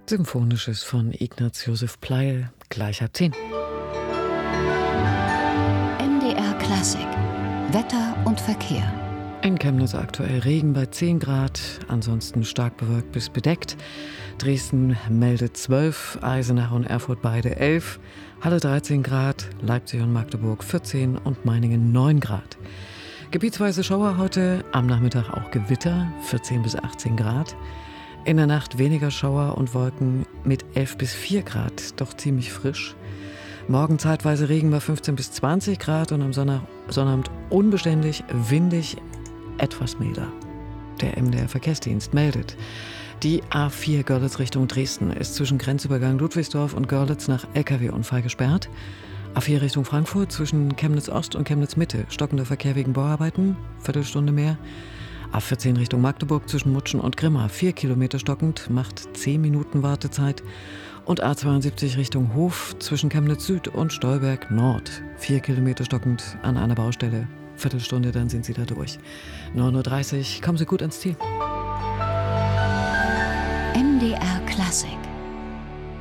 Symphonisches von Ignaz Josef Pleyel, gleich ab 10. NDR Klassik. Wetter und Verkehr. In Chemnitz aktuell Regen bei 10 Grad, ansonsten stark bewölkt bis bedeckt. Dresden meldet 12, Eisenach und Erfurt beide 11, Halle 13 Grad, Leipzig und Magdeburg 14 und Meiningen 9 Grad. Gebietsweise Schauer heute, am Nachmittag auch Gewitter, 14 bis 18 Grad. In der Nacht weniger Schauer und Wolken mit 11 bis 4 Grad, doch ziemlich frisch. Morgen zeitweise Regen bei 15 bis 20 Grad und am Sonnabend unbeständig, windig, etwas milder. Der MDR Verkehrsdienst meldet: Die A4 Görlitz Richtung Dresden ist zwischen Grenzübergang Ludwigsdorf und Görlitz nach LKW-Unfall gesperrt. A4 Richtung Frankfurt zwischen Chemnitz Ost und Chemnitz Mitte stockender Verkehr wegen Bauarbeiten, Viertelstunde mehr. A14 Richtung Magdeburg zwischen Mutschen und Grimma 4 Kilometer stockend, macht 10 Minuten Wartezeit. Und A72 Richtung Hof zwischen Chemnitz Süd und Stolberg Nord 4 Kilometer stockend an einer Baustelle. Viertelstunde, dann sind Sie da durch. 9:30 Uhr, kommen Sie gut ans Ziel. NDR Klassik.